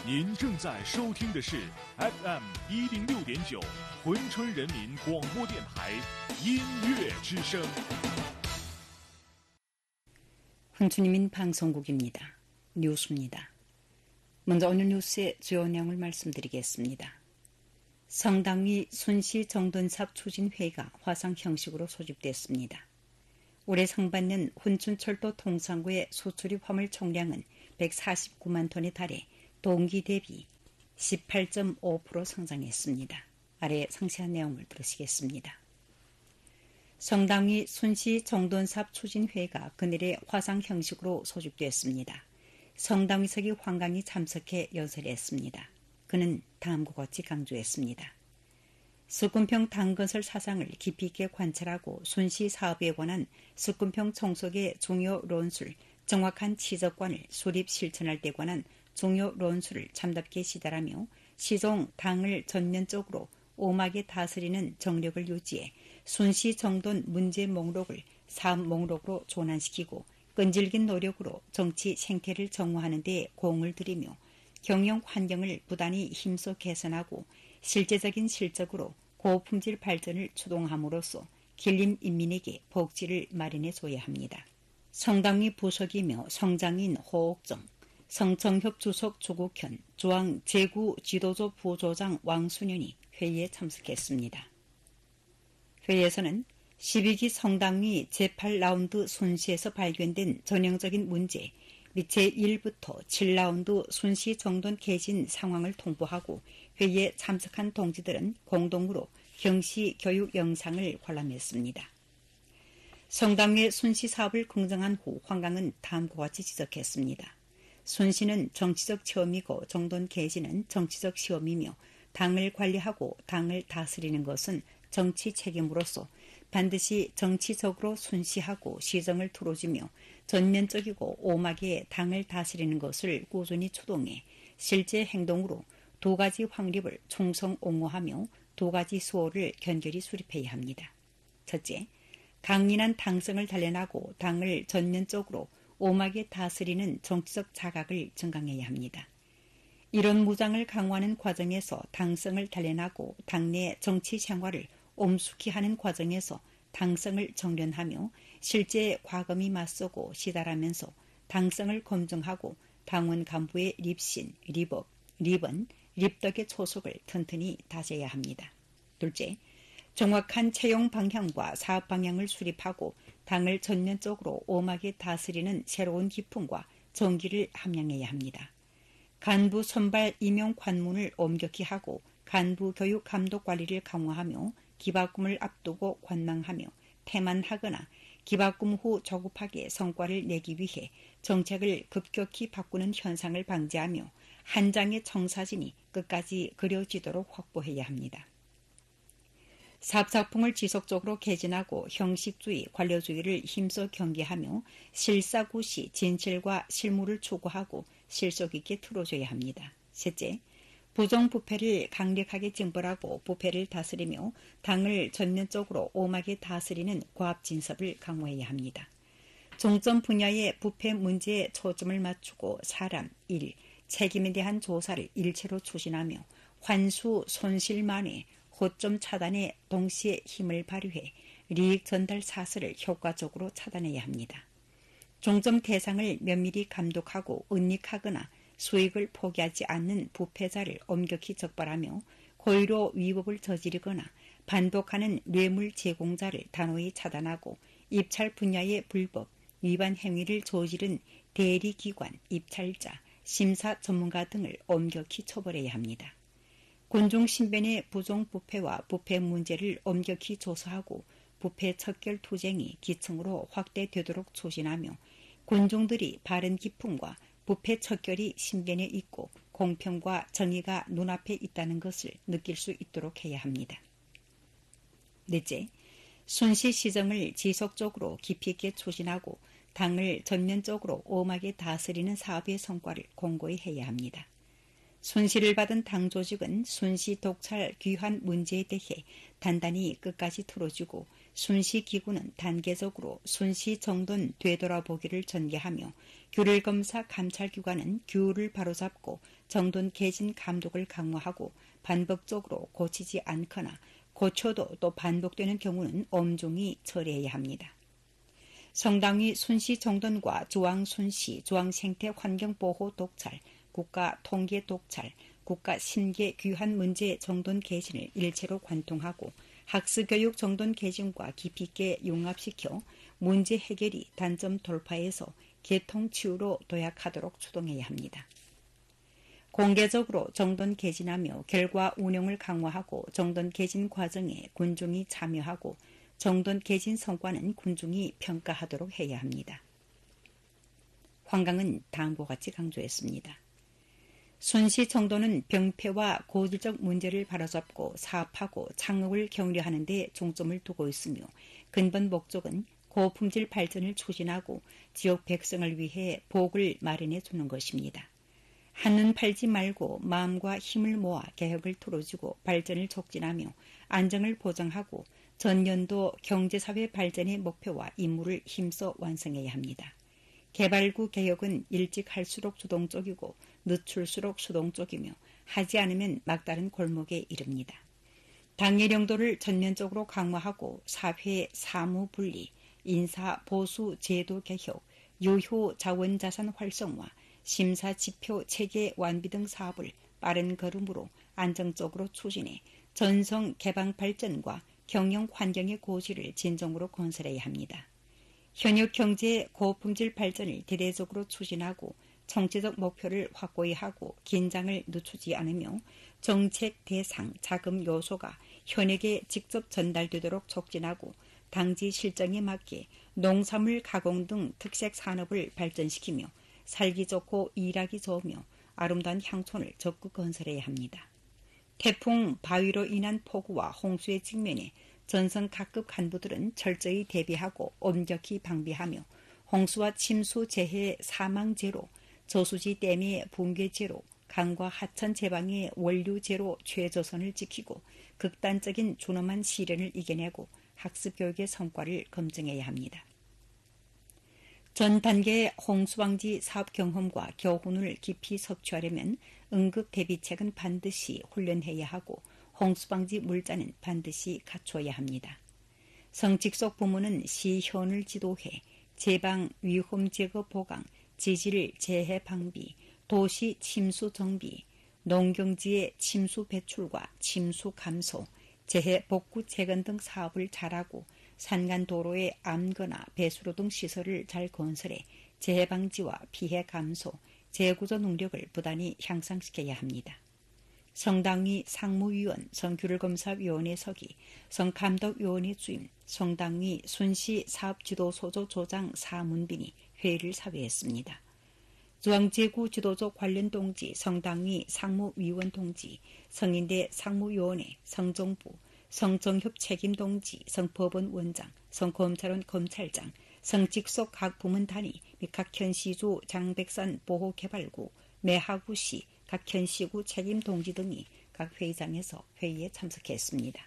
您正在收听的是 FM 106.9珲春人民广播电台音乐之声。 珲春인민 방송국입니다. 뉴스입니다. 먼저 오늘 뉴스의 주요 내용을 말씀드리겠습니다. 성당위 순시 정돈사업 추진회의가 화상 형식으로 소집됐습니다. 올해 상반년珲春철도 통상구의 수출입 화물 총량은 149만 톤에 달해 동기 대비 18.5% 성장했습니다. 아래 상세한 내용을 들으시겠습니다. 성당위 순시 정돈사업 추진회의가 그늘에 화상 형식으로 소집됐습니다. 성당위석이 황강이 참석해 연설했습니다. 그는 다음과 같이 강조했습니다. 석군평 당건설 사상을 깊이 있게 관찰하고 순시 사업에 관한 석군평 총석의 중요論술, 정확한 지적관을 수립 실천할 때 관한 중요論술을 참답게 시달하며 시종 당을 전면적으로 오막에 다스리는 정력을 유지해 순시 정돈 문제 목록을 사업 목록으로 전환시키고 끈질긴 노력으로 정치 생태를 정화하는 데 공을 들이며 경영 환경을 부단히 힘써 개선하고 실제적인 실적으로 고품질 발전을 추동함으로써 길림 인민에게 복지를 마련해 줘야 합니다. 성당위 부석이며 성장인 호옥정, 성청협 주석 조국현, 조항 제구 지도조 부조장 왕순현이 회의에 참석했습니다. 회의에서는 12기 성당위 제8라운드 순시에서 발견된 전형적인 문제 및 제1부터 7라운드 순시 정돈 개진 상황을 통보하고 회의에 참석한 동지들은 공동으로 경시 교육 영상을 관람했습니다. 성당위 순시 사업을 긍정한 후 황강은 다음과 같이 지적했습니다. 순시는 정치적 체험이고 정돈 개진은 정치적 시험이며 당을 관리하고 당을 다스리는 것은 정치 책임으로서 반드시 정치적으로 순시하고 시정을 틀어주며 전면적이고 오막에 당을 다스리는 것을 꾸준히 추동해 실제 행동으로 두 가지 확립을 충성 옹호하며 두 가지 수호를 견결히 수립해야 합니다. 첫째, 강인한 당성을 단련하고 당을 전면적으로 오막에 다스리는 정치적 자각을 증강해야 합니다. 이런 무장을 강화하는 과정에서 당성을 단련하고 당내 정치 생활을 엄숙히 하는 과정에서 당성을 정련하며 실제 과감히 맞서고 시달하면서 당성을 검증하고 당원 간부의 립신, 립업, 립은, 립덕의 초석을 튼튼히 다져야 합니다. 둘째, 정확한 채용 방향과 사업 방향을 수립하고 당을 전면적으로 오막에 다스리는 새로운 기풍과 정기를 함양해야 합니다. 간부 선발 임용 관문을 엄격히 하고 간부 교육 감독 관리를 강화하며 기바꿈을 앞두고 관망하며 태만하거나 기바꿈 후 조급하게 성과를 내기 위해 정책을 급격히 바꾸는 현상을 방지하며 한 장의 청사진이 끝까지 그려지도록 확보해야 합니다. 사업작품을 지속적으로 개진하고 형식주의, 관료주의를 힘써 경계하며 실사구시, 진실과 실무를 추구하고 실속 있게 틀어줘야 합니다. 셋째, 부정부패를 강력하게 징벌하고 부패를 다스리며 당을 전면적으로 오막에 다스리는 고압진섭을 강화해야 합니다. 종점 분야의 부패 문제에 초점을 맞추고 사람, 일, 책임에 대한 조사를 일체로 추진하며 환수, 손실만회, 호점 차단에 동시에 힘을 발휘해 리익 전달 사슬을 효과적으로 차단해야 합니다. 종점 대상을 면밀히 감독하고 은닉하거나 수익을 포기하지 않는 부패자를 엄격히 적발하며 고의로 위법을 저지르거나 반복하는 뇌물 제공자를 단호히 차단하고 입찰 분야의 불법, 위반 행위를 저지른 대리기관, 입찰자, 심사 전문가 등을 엄격히 처벌해야 합니다. 군중신변의 부정부패와 부패 문제를 엄격히 조사하고 부패 척결 투쟁이 기층으로 확대되도록 추진하며 군중들이 바른 기품과 부패 척결이 신변에 있고 공평과 정의가 눈앞에 있다는 것을 느낄 수 있도록 해야 합니다. 넷째, 순시 시정을 지속적으로 깊이 있게 추진하고 당을 전면적으로 엄하게 다스리는 사업의 성과를 공고히 해야 합니다. 순시를 받은 당 조직은 순시 독찰 귀환 문제에 대해 단단히 끝까지 틀어주고 순시 기구는 단계적으로 순시 정돈 되돌아보기를 전개하며 규를 검사 감찰기관은 규를 바로잡고 정돈 개진 감독을 강화하고 반복적으로 고치지 않거나 고쳐도 또 반복되는 경우는 엄중히 처리해야 합니다. 성당위 순시 정돈과 조항 순시, 조항 생태 환경 보호 독찰, 국가 통계 독찰, 국가 심계 귀환 문제 정돈 개진을 일체로 관통하고 학습교육 정돈 개진과 깊이 있게 융합시켜 문제 해결이 단점 돌파해서 개통 치유로 도약하도록 추동해야 합니다. 공개적으로 정돈 개진하며 결과 운영을 강화하고 정돈 개진 과정에 군중이 참여하고 정돈 개진 성과는 군중이 평가하도록 해야 합니다. 황강은 다음과 같이 강조했습니다. 순시 정돈은 병폐와 고질적 문제를 바로잡고 사업하고 창업을 격려하는 데 중점을 두고 있으며 근본 목적은 고품질 발전을 추진하고 지역 백성을 위해 복을 마련해 주는 것입니다. 한눈 팔지 말고 마음과 힘을 모아 개혁을 틀어주고 발전을 촉진하며 안정을 보장하고 전년도 경제사회 발전의 목표와 임무를 힘써 완성해야 합니다. 개발구 개혁은 일찍 할수록 주동적이고 늦출수록 수동적이며 하지 않으면 막다른 골목에 이릅니다. 당의 영도를 전면적으로 강화하고 사회 사무 분리, 인사 보수 제도 개혁, 유효 자원자산 활성화, 심사 지표 체계 완비 등 사업을 빠른 걸음으로 안정적으로 추진해 전성 개방 발전과 경영 환경의 고지를 진정으로 건설해야 합니다. 현역 경제의 고품질 발전을 대대적으로 추진하고 정치적 목표를 확고히 하고 긴장을 늦추지 않으며 정책 대상 자금 요소가 현역에 직접 전달되도록 촉진하고 당지 실정에 맞게 농산물 가공 등 특색 산업을 발전시키며 살기 좋고 일하기 좋으며 아름다운 향촌을 적극 건설해야 합니다. 태풍 바위로 인한 폭우와 홍수의 직면에 전선 각급 간부들은 철저히 대비하고 엄격히 방비하며 홍수와 침수 재해 사망 제로, 저수지 댐의 붕괴 제로, 강과 하천 제방의 원류 제로 최저선을 지키고 극단적인 준엄한 시련을 이겨내고 학습 교육의 성과를 검증해야 합니다. 전 단계의 홍수방지 사업 경험과 교훈을 깊이 섭취하려면 응급 대비책은 반드시 훈련해야 하고 홍수방지 물자는 반드시 갖춰야 합니다. 성직속 부문은 시현을 지도해 제방, 위험 제거 보강, 지질 재해 방비, 도시 침수 정비, 농경지의 침수 배출과 침수 감소, 재해 복구 재건 등 사업을 잘하고 산간 도로의 암거나 배수로 등 시설을 잘 건설해 재해 방지와 피해 감소, 재구조 능력을 부단히 향상시켜야 합니다. 성당위 상무위원, 성규율검사위원회 서기, 성감독위원회 주임, 성당위 순시 사업지도소조 조장 사문빈이 회의를 사회했습니다. 중앙지구 지도조 관련 동지, 성당위 상무위원 동지, 성인대 상무위원회, 성정부, 성정협 책임 동지, 성법원 원장, 성검찰원 검찰장, 성직속 각 부문 단위 및 각 현시주 장백산 보호개발구, 매하구시, 각 현시구 책임 동지 등이 각 회의장에서 회의에 참석했습니다.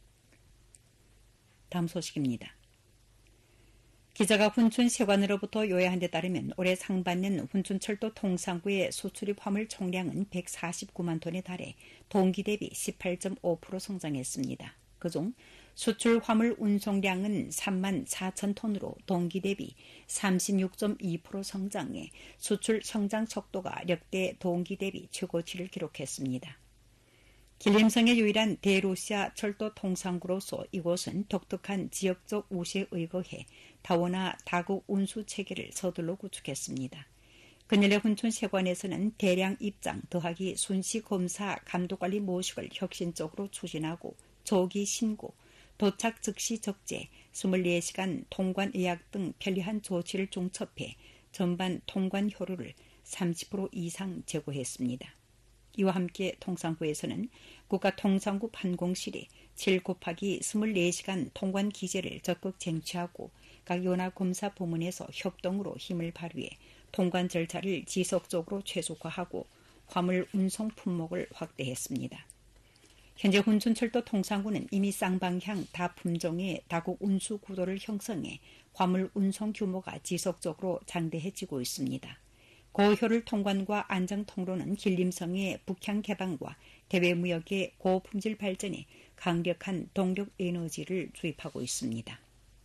다음 소식입니다. 기자가 훈춘 세관으로부터 요약한 데 따르면 올해 상반년 훈춘철도 통상구의 수출입 화물 총량은 149만 톤에 달해 동기 대비 18.5% 성장했습니다. 그중 수출 화물 운송량은 3만 4천 톤으로 동기 대비 36.2% 성장해 수출 성장 속도가 역대 동기 대비 최고치를 기록했습니다. 길림성의 유일한 대로시아 철도 통상구로서 이곳은 독특한 지역적 우시에 의거해 다원화 다국 운수 체계를 서둘러 구축했습니다. 근래 훈춘세관에서는 대량 입장 더하기 순시 검사 감독관리 모식을 혁신적으로 추진하고 조기 신고, 도착 즉시 적재, 24시간 통관 예약 등 편리한 조치를 종첩해 전반 통관 효율을 30% 이상 제고했습니다. 이와 함께 통상구에서는 국가통상구 판공실이 7/24시간 통관 기제를 적극 쟁취하고 각 연합검사 부문에서 협동으로 힘을 발휘해 통관 절차를 지속적으로 최소화하고 화물 운송 품목을 확대했습니다. 현재 훈춘철도 통상구는 이미 쌍방향 다품종의 다국 운수 구도를 형성해 화물 운송 규모가 지속적으로 장대해지고 있습니다. 고효율 통관과 안정 통로는 길림성의 북향 개방과 대외 무역의 고품질 발전에 강력한 동력 에너지를 주입하고 있습니다.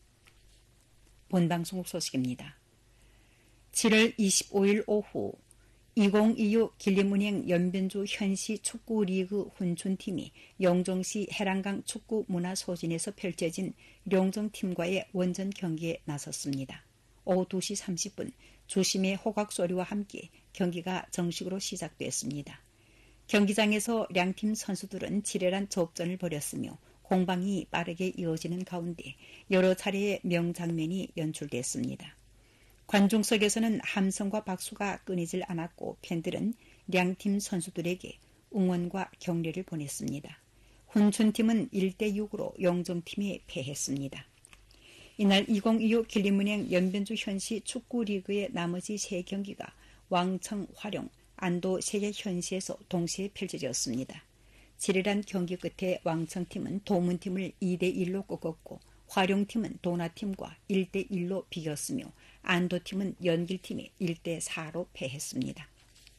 본방송국 소식입니다. 7월 25일 오후 2026 길림은행 연변주 현시 축구리그 훈춘팀이 영종시 해랑강 축구문화소진에서 펼쳐진 용정팀과의 원전 경기에 나섰습니다. 오후 2시 30분 주심의 호각소리와 함께 경기가 정식으로 시작됐습니다. 경기장에서 양팀 선수들은 치열한 접전을 벌였으며 공방이 빠르게 이어지는 가운데 여러 차례의 명장면이 연출됐습니다. 관중석에서는 함성과 박수가 끊이질 않았고 팬들은 양팀 선수들에게 응원과 격려를 보냈습니다. 훈춘팀은 1대6으로 영종팀에 패했습니다. 이날 2026 길림은행 연변주 현시 축구리그의 나머지 3경기가 왕청, 화룡, 안도 세계 현시에서 동시에 펼쳐졌습니다. 치열한 경기 끝에 왕청팀은 도문팀을 2대1로 꺾었고 화룡팀은 도나팀과 1대1로 비겼으며 안도팀은 연길팀에 1대4로 패했습니다.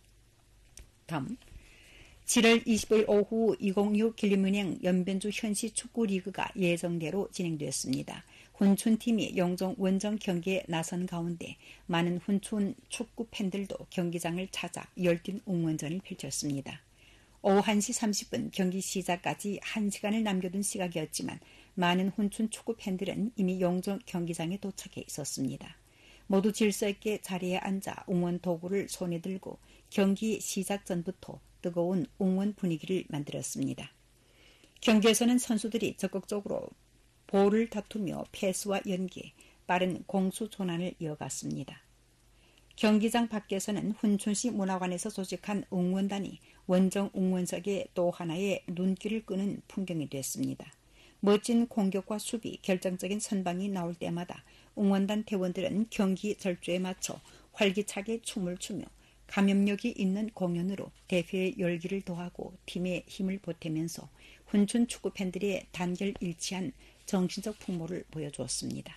다음 7월 25일 오후 2026 길림은행 연변주 현시 축구리그가 예정대로 진행됐습니다. 훈춘팀이 영종 원정 경기에 나선 가운데 많은 훈춘 축구 팬들도 경기장을 찾아 열띤 응원전을 펼쳤습니다. 오후 1시 30분 경기 시작까지 1시간을 남겨둔 시각이었지만 많은 훈춘 축구 팬들은 이미 영종 경기장에 도착해 있었습니다. 모두 질서 있게 자리에 앉아 응원 도구를 손에 들고 경기 시작 전부터 뜨거운 응원 분위기를 만들었습니다. 경기에서는 선수들이 적극적으로 볼을 다투며 패스와 연계, 빠른 공수 전환을 이어갔습니다. 경기장 밖에서는 훈춘시 문화관에서 조직한 응원단이 원정 응원석에 또 하나의 눈길을 끄는 풍경이 됐습니다. 멋진 공격과 수비, 결정적인 선방이 나올 때마다 응원단 대원들은 경기 절조에 맞춰 활기차게 춤을 추며 감염력이 있는 공연으로 대회의 열기를 더하고 팀의 힘을 보태면서 훈춘 축구 팬들의 단결 일치한 정신적 풍모를 보여주었습니다.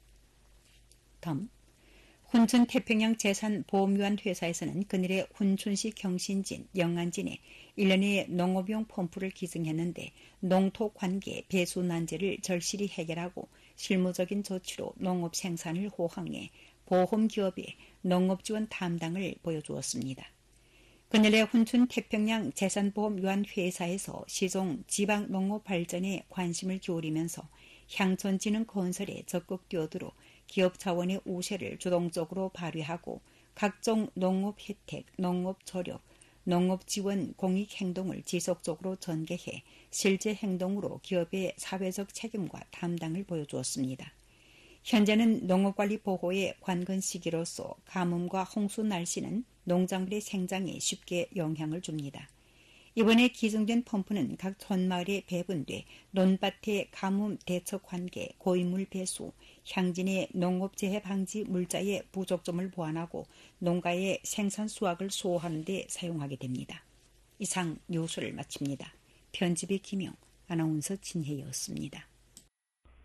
다음 훈춘 태평양 재산보험유한 회사에서는 그늘의 훈춘시 경신진, 영안진에 1년의 농업용 펌프를 기증했는데 농토관계 배수 난제를 절실히 해결하고 실무적인 조치로 농업 생산을 호황해 보험기업의 농업지원 담당을 보여주었습니다. 그늘의 훈춘 태평양 재산보험유한회사에서 시종 지방농업 발전에 관심을 기울이면서 향천지능 건설에 적극 뛰어들어 기업 자원의 우세를 주동적으로 발휘하고 각종 농업 혜택, 농업 조력, 농업 지원 공익 행동을 지속적으로 전개해 실제 행동으로 기업의 사회적 책임과 담당을 보여주었습니다. 현재는 농업관리 보호의 관건 시기로서 가뭄과 홍수 날씨는 농작물의 생장에 쉽게 영향을 줍니다. 이번에 기증된 펌프는 각 촌마을에 배분돼 논밭의 가뭄 대처 관계, 고인물 배수, 향진의 농업재해 방지 물자의 부족점을 보완하고 농가의 생산 수확을 수호하는 데 사용하게 됩니다. 이상 뉴스를 마칩니다. 편집의 김영, 아나운서 진혜였습니다.